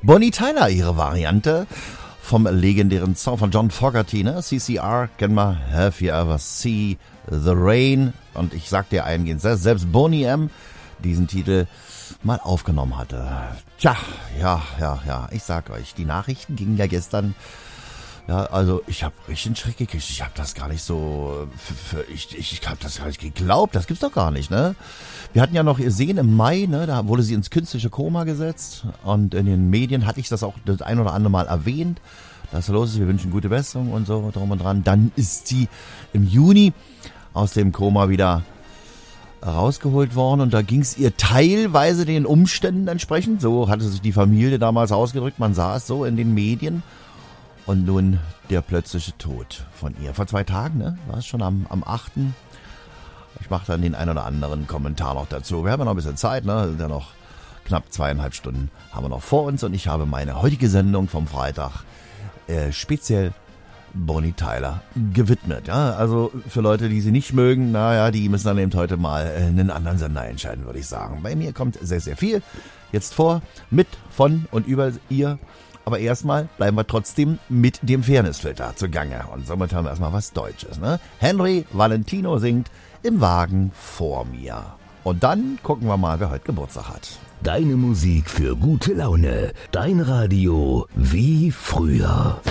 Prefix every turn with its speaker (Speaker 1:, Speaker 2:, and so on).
Speaker 1: Bonnie Tyler, ihre Variante vom legendären Song von John Fogerty, ne? CCR, kennen wir, Have You Ever See the Rain? Und ich sag dir eingehend, selbst Boney M. diesen Titel mal aufgenommen hatte. Tja, ja, ich sag euch, die Nachrichten gingen ja gestern. Ja, also ich habe richtig einen Schreck gekriegt. Ich habe das gar nicht so, ich habe das gar nicht geglaubt. Das gibt's doch gar nicht, ne? Wir hatten ja noch gesehen im Mai, ne? Da wurde sie ins künstliche Koma gesetzt und in den Medien hatte ich das auch das ein oder andere Mal erwähnt, dass los ist. Wir wünschen gute Besserung und so drum und dran. Dann ist sie im Juni aus dem Koma wieder rausgeholt worden und da ging es ihr teilweise den Umständen entsprechend. So hatte sich die Familie damals ausgedrückt. Man sah es so in den Medien. Und nun der plötzliche Tod von ihr. Vor 2 Tagen, ne? War es schon am 8. Ich mache dann den einen oder anderen Kommentar noch dazu. Wir haben ja noch ein bisschen Zeit, ne? Sind ja noch knapp 2,5 Stunden haben wir noch vor uns. Und ich habe meine heutige Sendung vom Freitag speziell Bonnie Tyler gewidmet. Ja? Also für Leute, die sie nicht mögen, naja, die müssen dann eben heute mal einen anderen Sender entscheiden, würde ich sagen. Bei mir kommt sehr, sehr viel jetzt vor, mit, von und über ihr. Aber erstmal bleiben wir trotzdem mit dem Fairnessfilter zugange. Und somit haben wir erstmal was Deutsches, ne? Henry Valentino singt Im Wagen vor mir. Und dann gucken wir mal, wer heute Geburtstag hat.
Speaker 2: Deine Musik für gute Laune. Dein Radio wie früher.